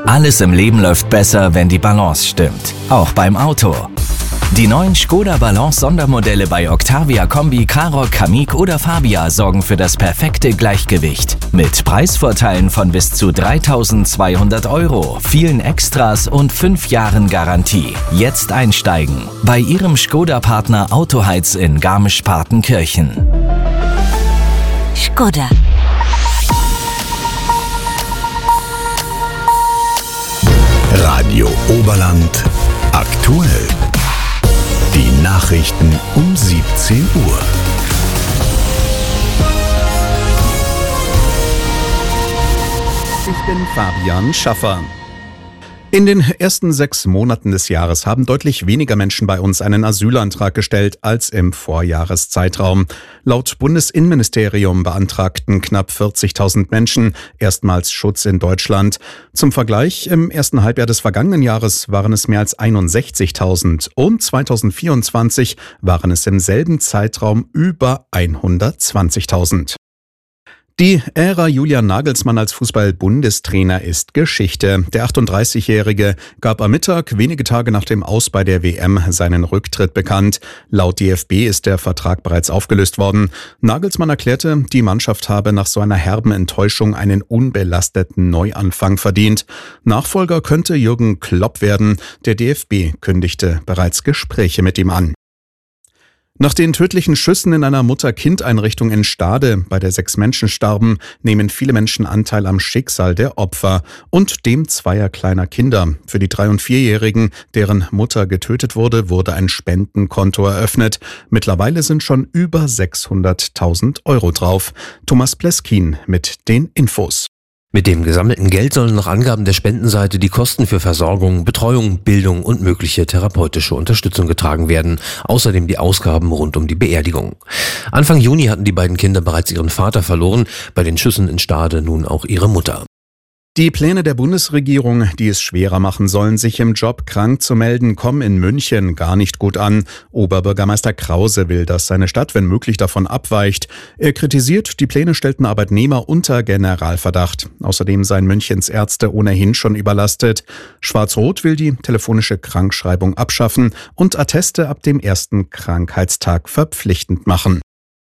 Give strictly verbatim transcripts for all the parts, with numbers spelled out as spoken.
Alles im Leben läuft besser, wenn die Balance stimmt. Auch beim Auto. Die neuen Škoda Balance Sondermodelle bei Octavia Kombi, Karoq, Kamiq oder Fabia sorgen für das perfekte Gleichgewicht. Mit Preisvorteilen von bis zu dreitausendzweihundert Euro, vielen Extras und fünf Jahren Garantie. Jetzt einsteigen. Bei Ihrem Škoda-Partner Autoheiz in Garmisch-Partenkirchen. Škoda. Radio Oberland aktuell. Die Nachrichten um siebzehn Uhr. Ich bin Fabian Schaffer. In den ersten sechs Monaten des Jahres haben deutlich weniger Menschen bei uns einen Asylantrag gestellt als im Vorjahreszeitraum. Laut Bundesinnenministerium beantragten knapp vierzigtausend Menschen erstmals Schutz in Deutschland. Zum Vergleich, im ersten Halbjahr des vergangenen Jahres waren es mehr als einundsechzigtausend und zweitausendvierundzwanzig waren es im selben Zeitraum über hundertzwanzigtausend. Die Ära Julian Nagelsmann als Fußball-Bundestrainer ist Geschichte. Der achtunddreißigjährige gab am Mittag, wenige Tage nach dem Aus bei der W M, seinen Rücktritt bekannt. Laut D F B ist der Vertrag bereits aufgelöst worden. Nagelsmann erklärte, die Mannschaft habe nach so einer herben Enttäuschung einen unbelasteten Neuanfang verdient. Nachfolger könnte Jürgen Klopp werden. Der D F B kündigte bereits Gespräche mit ihm an. Nach den tödlichen Schüssen in einer Mutter-Kind-Einrichtung in Stade, bei der sechs Menschen starben, nehmen viele Menschen Anteil am Schicksal der Opfer und dem zweier kleiner Kinder. Für die drei- und vierjährigen, deren Mutter getötet wurde, wurde ein Spendenkonto eröffnet. Mittlerweile sind schon über sechshunderttausend Euro drauf. Thomas Pleskin mit den Infos. Mit dem gesammelten Geld sollen nach Angaben der Spendenseite die Kosten für Versorgung, Betreuung, Bildung und mögliche therapeutische Unterstützung getragen werden. Außerdem die Ausgaben rund um die Beerdigung. Anfang Juni hatten die beiden Kinder bereits ihren Vater verloren, bei den Schüssen in Stade nun auch ihre Mutter. Die Pläne der Bundesregierung, die es schwerer machen sollen, sich im Job krank zu melden, kommen in München gar nicht gut an. Oberbürgermeister Krause will, dass seine Stadt, wenn möglich, davon abweicht. Er kritisiert, die Pläne stellten Arbeitnehmer unter Generalverdacht. Außerdem seien Münchens Ärzte ohnehin schon überlastet. Schwarz-Rot will die telefonische Krankschreibung abschaffen und Atteste ab dem ersten Krankheitstag verpflichtend machen.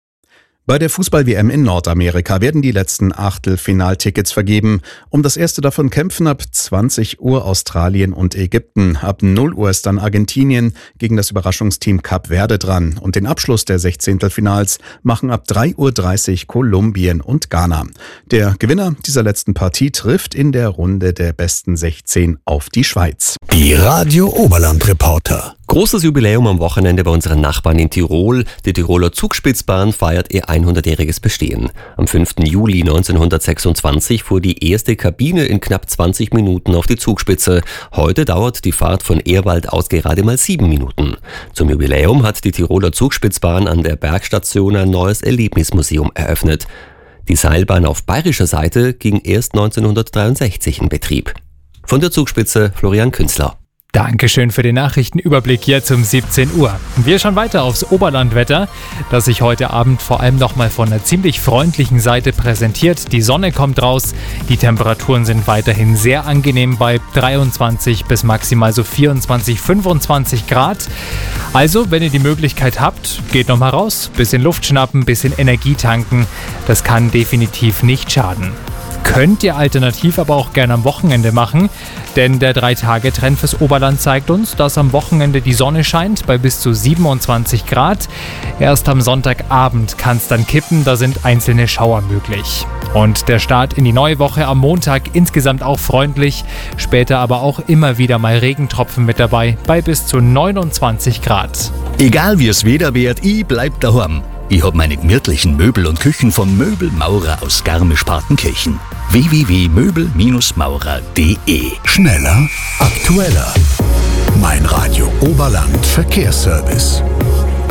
Bei der Fußball-W M in Nordamerika werden die letzten Achtelfinaltickets vergeben. Um das erste davon kämpfen ab zwanzig Uhr Australien und Ägypten. Ab null Uhr ist dann Argentinien gegen das Überraschungsteam Kap Verde dran. Und den Abschluss der Sechzehntelfinals machen ab drei Uhr dreißig Kolumbien und Ghana. Der Gewinner dieser letzten Partie trifft in der Runde der besten sechzehn auf die Schweiz. Die Radio Oberland Reporter. Großes Jubiläum am Wochenende bei unseren Nachbarn in Tirol. Die Tiroler Zugspitzbahn feiert ihr hundertjähriges Bestehen. Am fünften Juli neunzehnhundertsechsundzwanzig fuhr die erste Kabine in knapp zwanzig Minuten auf die Zugspitze. Heute dauert die Fahrt von Ehrwald aus gerade mal sieben Minuten. Zum Jubiläum hat die Tiroler Zugspitzbahn an der Bergstation ein neues Erlebnismuseum eröffnet. Die Seilbahn auf bayerischer Seite ging erst neunzehnhundertdreiundsechzig in Betrieb. Von der Zugspitze Florian Künzler. Dankeschön für den Nachrichtenüberblick jetzt um siebzehn Uhr. Wir schauen weiter aufs Oberlandwetter, das sich heute Abend vor allem nochmal von einer ziemlich freundlichen Seite präsentiert. Die Sonne kommt raus, die Temperaturen sind weiterhin sehr angenehm bei dreiundzwanzig bis maximal so vierundzwanzig, fünfundzwanzig Grad. Also, wenn ihr die Möglichkeit habt, geht nochmal raus, bisschen Luft schnappen, bisschen Energie tanken. Das kann definitiv nicht schaden. Könnt ihr alternativ aber auch gerne am Wochenende machen, denn der drei Tage Trend fürs Oberland zeigt uns, dass am Wochenende die Sonne scheint bei bis zu siebenundzwanzig Grad. Erst am Sonntagabend kann es dann kippen, da sind einzelne Schauer möglich. Und der Start in die neue Woche am Montag insgesamt auch freundlich, später aber auch immer wieder mal Regentropfen mit dabei bei bis zu neunundzwanzig Grad. Egal wie es Wetter wird, ich bleib daheim. Ich hab meine gemütlichen Möbel und Küchen von Möbelmaurer aus Garmisch-Partenkirchen. w w w punkt möbel maurer punkt d e. Schneller, aktueller. Mein Radio Oberland Verkehrsservice.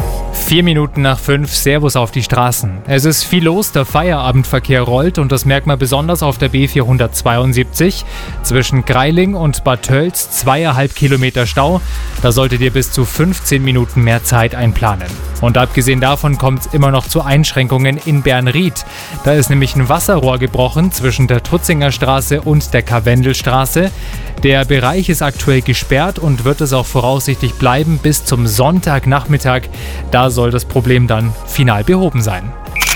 Vier Minuten nach fünf, Servus auf die Straßen. Es ist viel los, der Feierabendverkehr rollt und das merkt man besonders auf der B vierhundertzweiundsiebzig. Zwischen Greiling und Bad Tölz zweieinhalb Kilometer Stau. Da solltet ihr bis zu fünfzehn Minuten mehr Zeit einplanen. Und abgesehen davon kommt es immer noch zu Einschränkungen in Bernried. Da ist nämlich ein Wasserrohr gebrochen zwischen der Trutzinger Straße und der Karwendelstraße. Der Bereich ist aktuell gesperrt und wird es auch voraussichtlich bleiben bis zum Sonntagnachmittag. Da soll das Problem dann final behoben sein.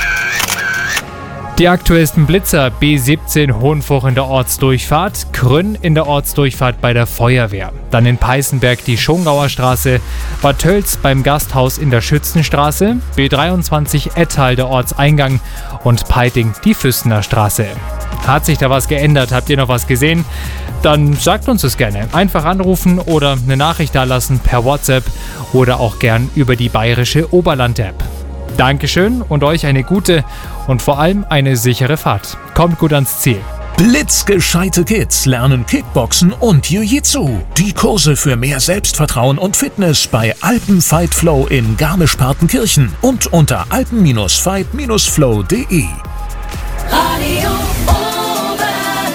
Die aktuellsten Blitzer: B siebzehn Hohenfuch in der Ortsdurchfahrt, Krünn in der Ortsdurchfahrt bei der Feuerwehr. Dann in Peißenberg die Schongauer Straße, Bad Tölz beim Gasthaus in der Schützenstraße, B dreiundzwanzig Ettal der Ortseingang und Peiting die Füstener Straße. Hat sich da was geändert? Habt ihr noch was gesehen? Dann sagt uns das gerne. Einfach anrufen oder eine Nachricht dalassen per WhatsApp oder auch gern über die bayerische Oberland-App. Dankeschön und euch eine gute und vor allem eine sichere Fahrt. Kommt gut ans Ziel. Blitzgescheite Kids lernen Kickboxen und Jiu-Jitsu. Die Kurse für mehr Selbstvertrauen und Fitness bei Alpenfight Flow in Garmisch-Partenkirchen und unter alpen fight flow punkt de. Radio Oberland.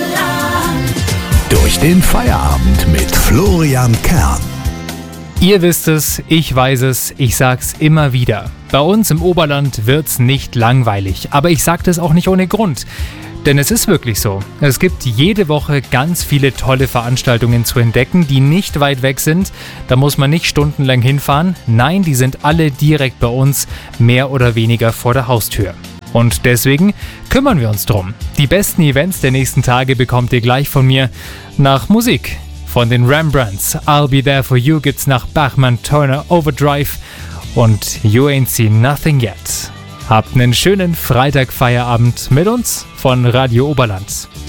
Durch den Feierabend mit Florian Kern. Ihr wisst es, ich weiß es, ich sag's immer wieder. Bei uns im Oberland wird's nicht langweilig, aber ich sag das auch nicht ohne Grund. Denn es ist wirklich so. Es gibt jede Woche ganz viele tolle Veranstaltungen zu entdecken, die nicht weit weg sind. Da muss man nicht stundenlang hinfahren. Nein, die sind alle direkt bei uns, mehr oder weniger vor der Haustür. Und deswegen kümmern wir uns drum. Die besten Events der nächsten Tage bekommt ihr gleich von mir nach Musik. Von den Rembrandts I'll Be There For You gibt's nach Bachmann Turner Overdrive und You Ain't Seen Nothing Yet. Habt einen schönen Freitagfeierabend mit uns von Radio Oberland.